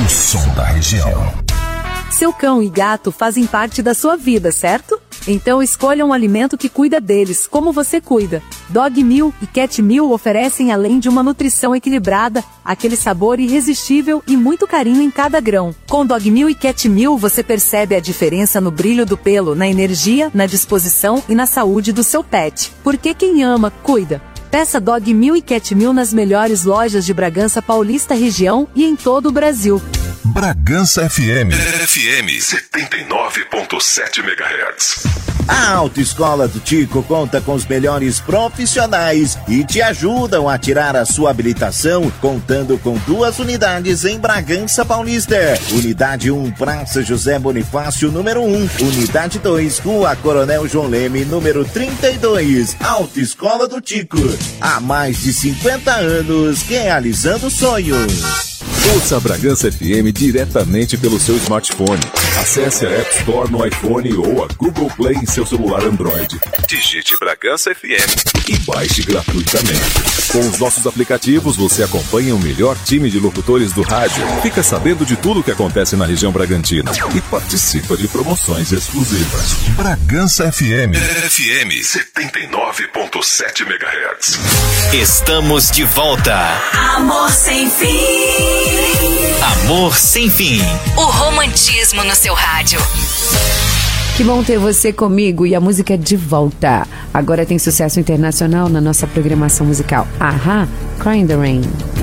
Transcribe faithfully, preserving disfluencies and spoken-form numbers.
O som da região. Seu cão e gato fazem parte da sua vida, certo? Então escolha um alimento que cuida deles, como você cuida. Dog Meal e Cat Meal oferecem, além de uma nutrição equilibrada, aquele sabor irresistível e muito carinho em cada grão. Com Dog Meal e Cat Meal você percebe a diferença no brilho do pelo, na energia, na disposição e na saúde do seu pet. Porque quem ama, cuida. Peça Dog Meal e Cat Meal nas melhores lojas de Bragança Paulista região e em todo o Brasil. Bragança F M. F M setenta e nove ponto sete megahertz. A Autoescola do Tico conta com os melhores profissionais e te ajudam a tirar a sua habilitação, contando com duas unidades em Bragança Paulista. Unidade um, Praça José Bonifácio, número um. Unidade dois, Rua Coronel João Leme, número trinta e dois. Autoescola do Tico. Há mais de cinquenta anos realizando sonhos. Ouça a Bragança F M diretamente pelo seu smartphone. Acesse a App Store no iPhone ou a Google Play em seu celular Android. Digite Bragança F M e baixe gratuitamente. Com os nossos aplicativos, você acompanha o melhor time de locutores do rádio, fica sabendo de tudo o que acontece na região bragantina e participa de promoções exclusivas. Bragança F M. F M setenta e nove ponto sete megahertz. Estamos de volta. Amor sem fim. Amor sem fim. O romantismo no seu rádio. Que bom ter você comigo e a música de volta. Agora tem sucesso internacional na nossa programação musical. Ahá, Cry in the Rain.